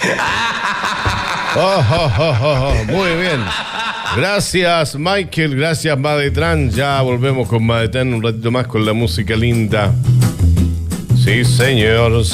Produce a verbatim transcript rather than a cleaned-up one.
Oh, oh, oh, oh, oh. Muy bien. Gracias, Michael. Gracias, Madetran. Ya volvemos con Madetran un ratito más con la música linda. Sí, señor.